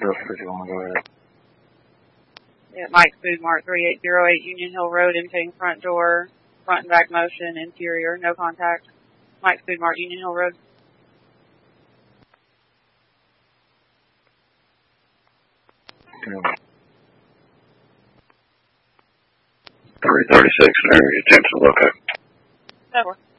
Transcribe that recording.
If you want to go ahead. Yeah, Mike's Food Mart, 3808 Union Hill Road, entering front door, front and back motion, interior, no contact. Mike's Food Mart, Union Hill Road. Okay. 336 area, attention, look up. Over.